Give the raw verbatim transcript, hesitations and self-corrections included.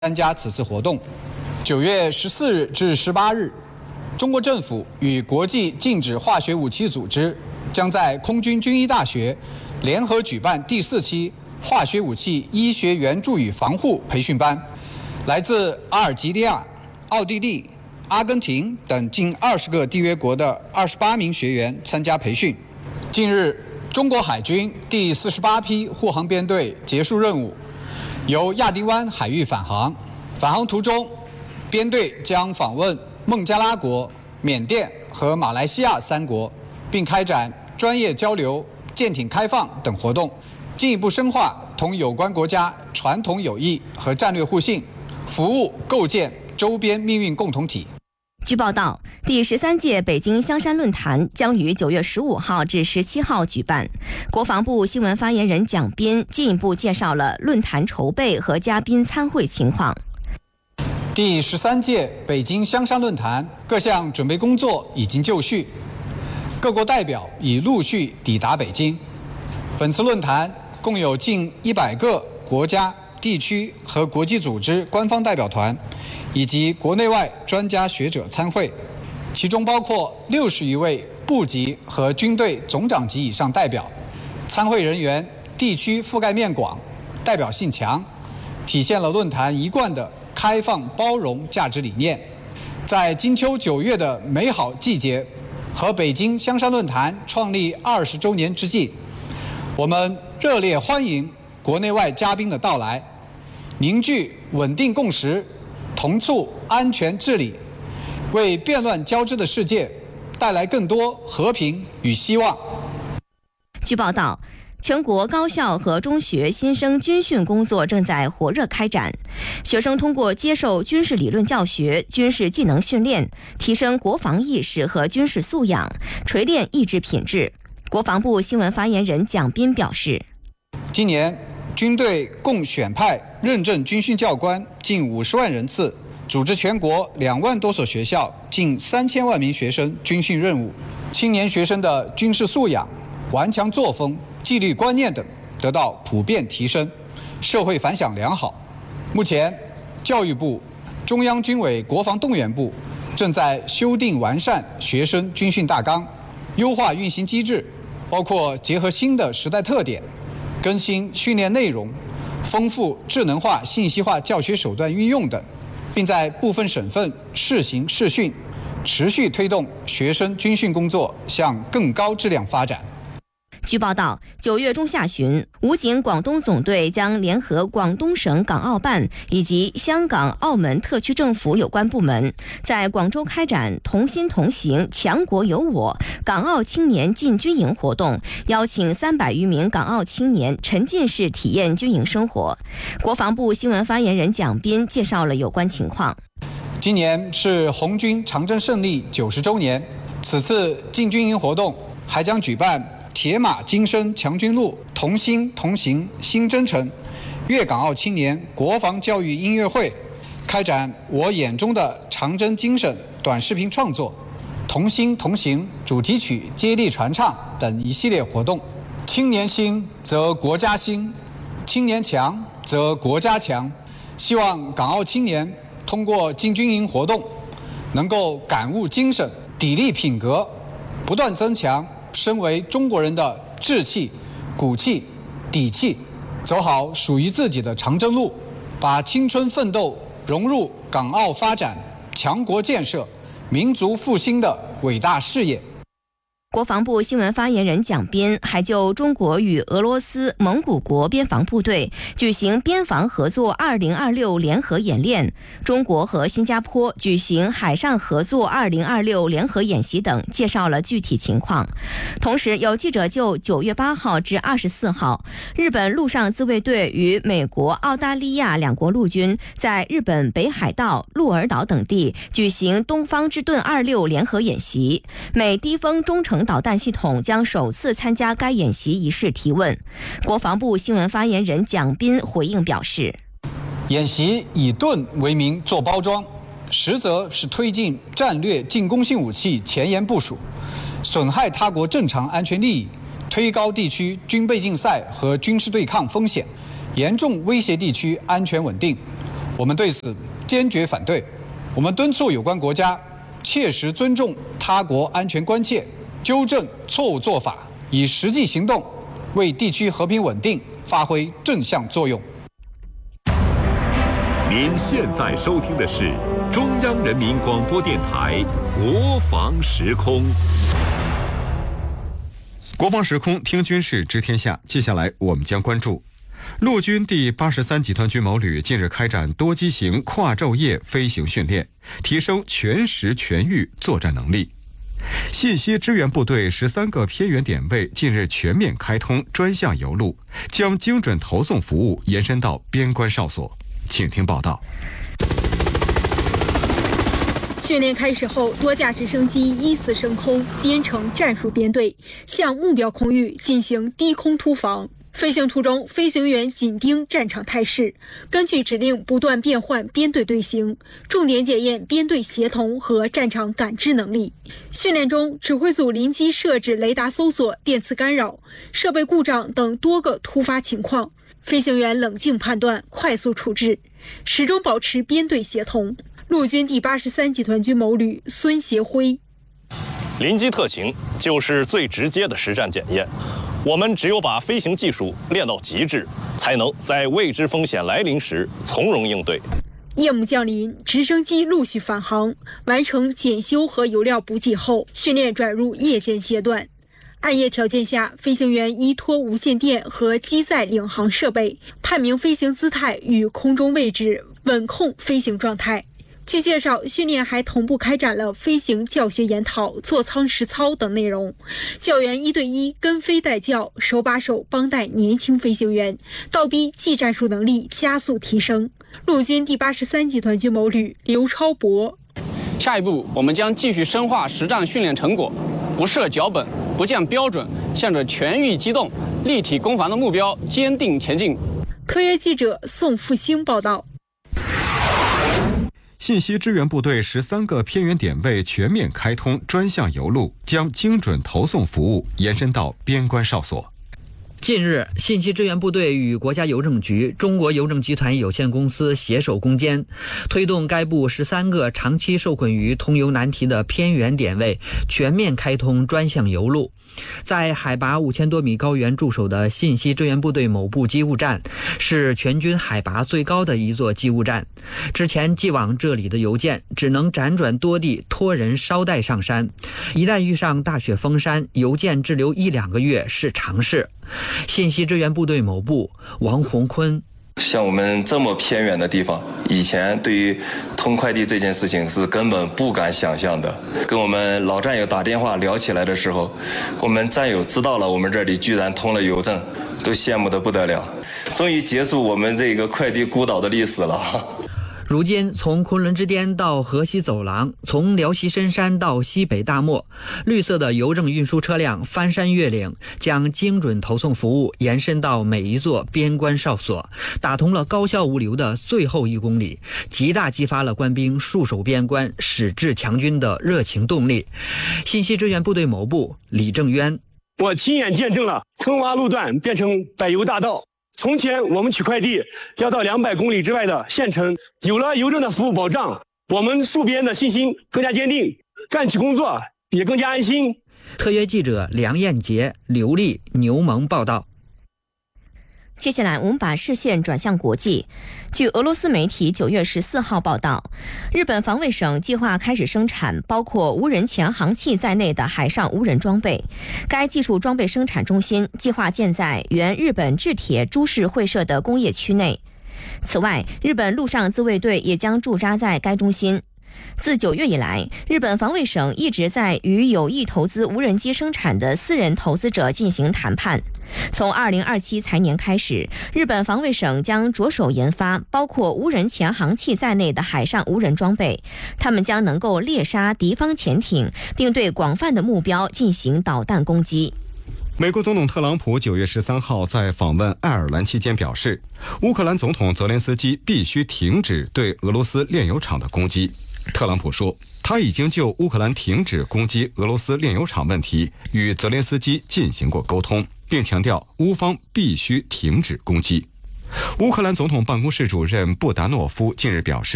参加此次活动。九月十四日至十八日，中国政府与国际禁止化学武器组织将在空军军医大学联合举办第四期化学武器医学援助与防护培训班，来自阿尔及利亚、奥地利、阿根廷等近二十个缔约国的二十八名学员参加培训。近日，中国海军第四十八批护航编队结束任务，由亚丁湾海域返航。返航途中，编队将访问孟加拉国、缅甸和马来西亚三国，并开展专业交流、舰艇开放等活动，进一步深化同有关国家传统友谊和战略互信，服务构建周边命运共同体。 据报道，第十三届北京香山论坛将于九月十五号至十七号举办。国防部新闻发言人蒋斌进一步介绍了论坛筹备和嘉宾参会情况。 第十三届北京香山论坛各项准备工作已经就绪，各国代表已陆续抵达北京。本次论坛共有近一百个国家、地区和国际组织官方代表团，以及国内外专家学者参会，其中包括六十余位部级和军队总长级以上代表。参会人员地区覆盖面广，代表性强，体现了论坛一贯的开放包容价值理念。在金秋九月的美好季节和北京香山论坛创立二十周年之际，我们热烈欢迎国内外嘉宾的到来，凝聚稳定共识，同促安全治理，为变乱交织的世界带来更多和平与希望。 据报道，全国高校和中学新生军训工作正在火热开展，学生通过接受军事理论教学、军事技能训练，提升国防意识和军事素养，锤炼意志品质。国防部新闻发言人蒋斌表示， 今年军队共选派认证军训教官近五十万人次，组织全国两万多所学校近三千万名学生军训任务。青年学生的军事素养、顽强作风、纪律观念等得到普遍提升，社会反响良好。目前，教育部、中央军委国防动员部正在修订完善学生军训大纲，优化运行机制，包括结合新的时代特点，更新训练内容，丰富智能化、信息化教学手段运用等，并在部分省份试行试训，持续推动学生军训工作向更高质量发展。 据报道，九月中下旬，武警广东总队将联合广东省港澳办以及香港、澳门特区政府有关部门，在广州开展同心同行、强国有我港澳青年进军营活动，邀请三百余名港澳青年沉浸式体验军营生活。国防部新闻发言人蒋斌介绍了有关情况。 今年是红军长征胜利九十周年，此次进军营活动还将举办铁马金声强军路、同心同行新征程、粤港澳青年国防教育音乐会，开展我眼中的长征精神短视频创作、同心同行主题曲接力传唱等一系列活动。青年兴则国家兴，青年强则国家强。希望港澳青年通过进军营活动，能够感悟精神、砥砺品格，不断增强身为中国人的志气、骨气、底气，走好属于自己的长征路，把青春奋斗融入港澳发展、强国建设、民族复兴的伟大事业。 国防部新闻发言人蒋斌还就中国与俄罗斯、蒙古国边防部队举行边防合作二零二六联合演练，中国和新加坡举行海上合作二零二六联合演习等介绍了具体情况。同时，有记者就九月八号至二十四号，日本陆上自卫队与美国、澳大利亚两国陆军在日本北海道、鹿儿岛等地举行东方之盾二六联合演习，美低风中程导弹系统将首次参加该演习一事提问。国防部新闻发言人蒋斌回应表示， 演习以盾为名做包装，实则是推进战略进攻性武器前沿部署，损害他国正常安全利益，推高地区军备竞赛和军事对抗风险，严重威胁地区安全稳定。 我们对此坚决反对。我们敦促有关国家切实尊重他国安全关切，纠正错误做法，以实际行动为地区和平稳定发挥正向作用。 您现在收听的是中央人民广播电台国防时空。 国防时空听军事知天下，接下来我们将关注陆军第八十三集团军某旅近日开展多机型跨昼夜飞行训练，提升全时全域作战能力。信息支援部队十三个偏远点位近日全面开通专项邮路，将精准投送服务延伸到边关哨所。请听报道。 训练开始后，多架直升机依次升空，编成战术编队，向目标空域进行低空突防。飞行途中，飞行员紧盯战场态势，根据指令不断变换编队队形，重点检验编队协同和战场感知能力。训练中，指挥组临机设置雷达搜索、电磁干扰、设备故障等多个突发情况，飞行员冷静判断，快速处置，始终保持编队协同。陆军第八十三集团军某旅孙协辉： 临机特勤就是最直接的实战检验。我们只有把飞行技术练到极致，才能在未知风险来临时从容应对。 夜幕降临，直升机陆续返航，完成检修和油料补给后，训练转入夜间阶段。暗夜条件下，飞行员依托无线电和机载领航设备，判明飞行姿态与空中位置，稳控飞行状态。据介绍，训练还同步开展了飞行教学研讨、座舱实操等内容，教员一对一跟飞带教，手把手帮带年轻飞行员，倒逼技战术能力加速提升。陆军第八十三集团军某旅刘超博： 下一步，我们将继续深化实战训练成果，不设脚本，不降标准，向着全域机动、立体攻防的目标坚定前进。 特约记者宋复兴报道。 信息支援部队十三个偏远点位全面开通专项邮路，将精准投送服务延伸到边关哨所。 近日，信息支援部队与国家邮政局、中国邮政集团有限公司携手攻坚，推动该部十三个长期受困于通邮难题的偏远点位全面开通专项邮路。在海拔五千多米高原驻守的信息支援部队某部机务站，是全军海拔最高的一座机务站。之前寄往这里的邮件只能辗转多地，托人捎带上山。一旦遇上大雪封山，邮件滞留一两个月是常事。信息支援部队某部王洪坤： 像我们这么偏远的地方，以前对于通快递这件事情是根本不敢想象的。跟我们老战友打电话聊起来的时候，我们战友知道了我们这里居然通了邮政，都羡慕得不得了。终于结束我们这个快递孤岛的历史了。 如今，从昆仑之巅到河西走廊，从辽西深山到西北大漠，绿色的邮政运输车辆翻山越岭，将精准投送服务延伸到每一座边关哨所，打通了高效物流的最后一公里，极大激发了官兵戍守边关、矢志强军的热情动力。信息支援部队某部李正渊： 我亲眼见证了坑洼路段变成柏油大道。从前我们取快递要到两百公里之外的县城，有了邮政的服务保障，我们戍边的信心更加坚定，干起工作也更加安心。 特约记者梁彦杰、刘丽、牛萌报道。 接下来，我们把视线转向国际。据俄罗斯媒体九月十四号报道，日本防卫省计划开始生产包括无人潜航器在内的海上无人装备。该技术装备生产中心计划建在原日本制铁株式会社的工业区内。此外，日本陆上自卫队也将驻扎在该中心。自九月以来，日本防卫省一直在与有意投资无人机生产的私人投资者进行谈判。从二零二七财年开始，日本防卫省将着手研发包括无人潜航器在内的海上无人装备，它们将能够猎杀敌方潜艇，并对广泛的目标进行导弹攻击。 美国总统特朗普九月十三号在访问爱尔兰期间表示，乌克兰总统泽连斯基必须停止对俄罗斯炼油厂的攻击。特朗普说，他已经就乌克兰停止攻击俄罗斯炼油厂问题与泽连斯基进行过沟通，并强调乌方必须停止攻击。 乌克兰总统办公室主任布达诺夫近日表示，